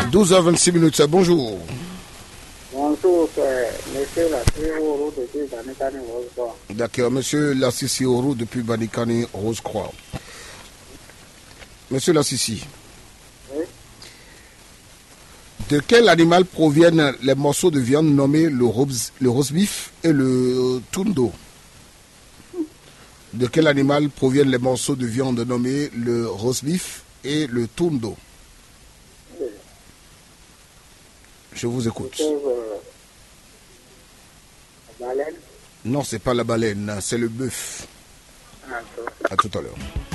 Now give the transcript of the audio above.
12h26. Bonjour. Bonjour, c'est monsieur Lassisi depuis Banikani Rose-Croix. D'accord, monsieur Lassisi depuis Banikani Rose-Croix. Monsieur Lassisi. Oui. De quel animal proviennent les morceaux de viande nommés le roast beef et le tundo? De quel animal proviennent les morceaux de viande nommés le roast beef et le tundo? Oui. Je vous écoute. La baleine? Non, c'est pas la baleine, c'est le bœuf. Ah, À tout à l'heure.